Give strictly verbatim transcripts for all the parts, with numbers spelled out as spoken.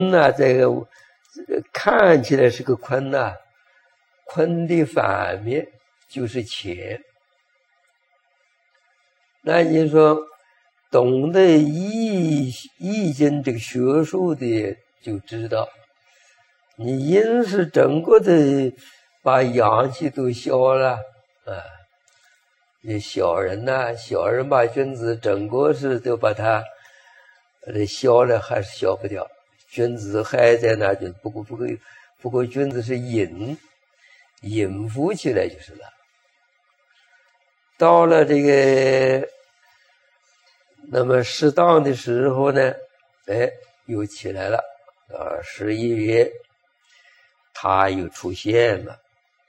那这个看起来是个坤呐、啊，坤的反面就是乾。那你说懂得易易经这个学术的就知道，你阴是整个的把阳气都消了啊。你小人呐、啊，小人把君子整个是都把它呃消了，还是消不掉。君子还在那，就不过不过不过君子是隐隐伏起来就是了。到了这个那么适当的时候呢，哎，又起来了啊！十一月它又出现了，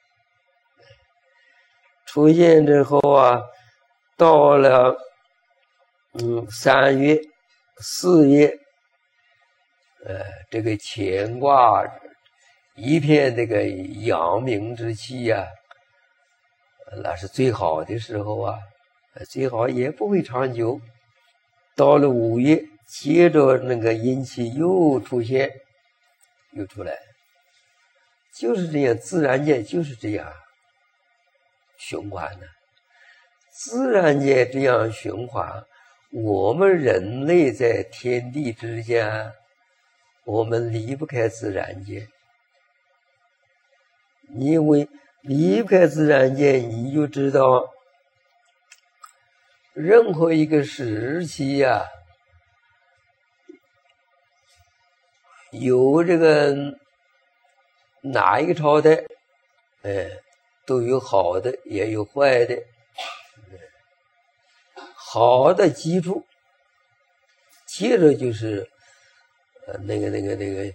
出现之后啊，到了嗯三月、四月，呃，这个乾卦一片这个阳明之气呀、啊，那是最好的时候啊，最好也不会长久。到了五月，接着那个阴气又出现，又出来，就是这样，自然界就是这样循环的。自然界这样循环，我们人类在天地之间，我们离不开自然界。因为离不开自然界，你就知道任何一个时期呀、啊，有这个哪一个朝代，哎，都有好的，也有坏的。好的基础，接着就是呃那个那个那个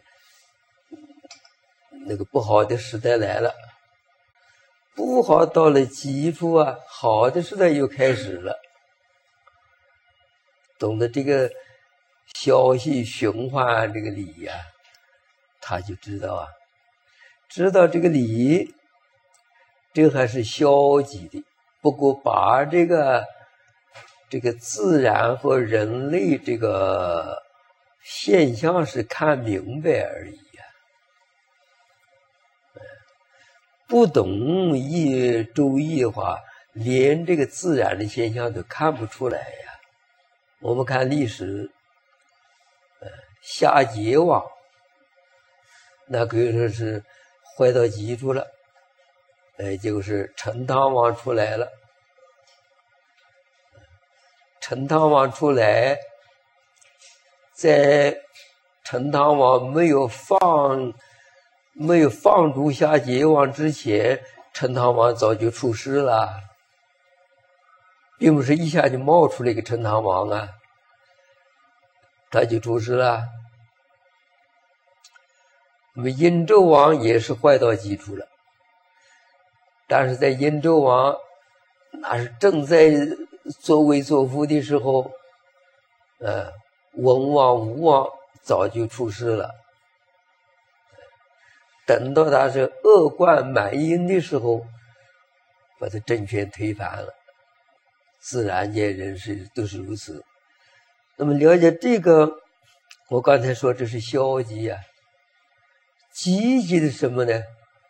那个不好的时代来了，不好到了基础啊，好的时代又开始了。懂得这个消息循环这个理呀、啊，他就知道啊，知道这个理，这还是消极的。不过把这个这个自然和人类这个现象是看明白而已啊。不懂易周易的话，连这个自然的现象都看不出来呀。我们看历史，呃，夏桀王，那可以说是坏到极处了，呃，就是陈汤王出来了。陈汤王出来，在陈汤王没有放没有放逐夏桀王之前，陈汤王早就出世了。并不是一下就冒出了一个陈汤王啊，他就出事了。那么殷纣王也是坏到极处了，但是在殷纣王那是正在作威作福的时候，呃，文王、武王早就出事了。等到他是恶贯满盈的时候，把他政权推翻了。自然界人士都是如此。那么了解这个，我刚才说这是消极啊，积极的什么呢？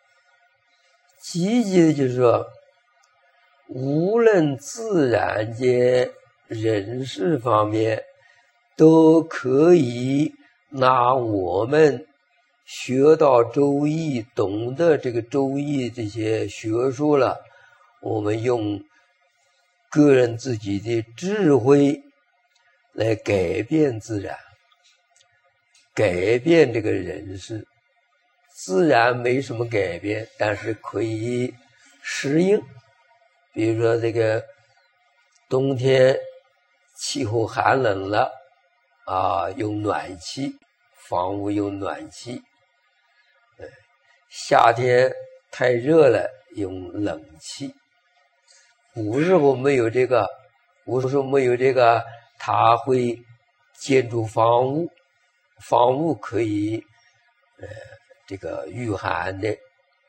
积极的就是说，无论自然界人事方面，都可以拿我们学到周易，懂得这个周易这些学术了，我们用个人自己的智慧来改变自然，改变这个人事。自然没什么改变，但是可以适应。比如说这个冬天气候寒冷了啊，用暖气，房屋用暖气。夏天太热了，用冷气。古时候没有这个，古时候没有这个，它会建筑房屋，房屋可以呃这个御寒的。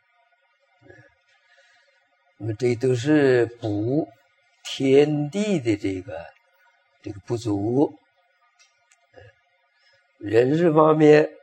那么这都是补天地的这个这个不足。人事方面，